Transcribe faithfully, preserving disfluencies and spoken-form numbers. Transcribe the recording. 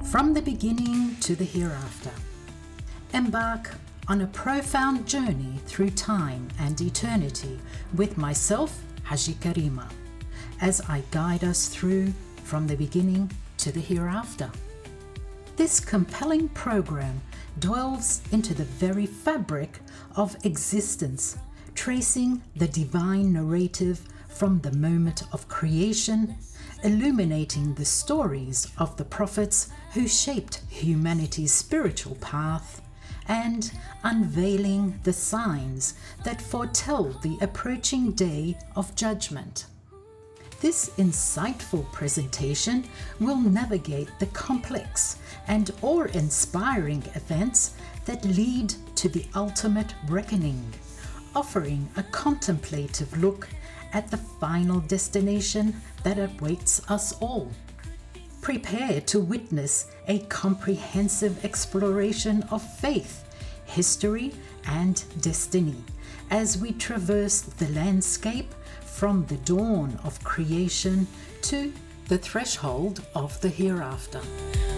from the beginning to the hereafter. Embark on a profound journey through time and eternity with myself, Haji Karima, as I guide us through from the beginning to the hereafter. This compelling program delves into the very fabric of existence, tracing the divine narrative from the moment of creation, illuminating the stories of the prophets who shaped humanity's spiritual path, and unveiling the signs that foretell the approaching day of judgment. This insightful presentation will navigate the complex and awe-inspiring events that lead to the ultimate reckoning, offering a contemplative look at the final destination that awaits us all. Prepare to witness a comprehensive exploration of faith, history, and destiny as we traverse the landscape from the dawn of creation to the threshold of the hereafter.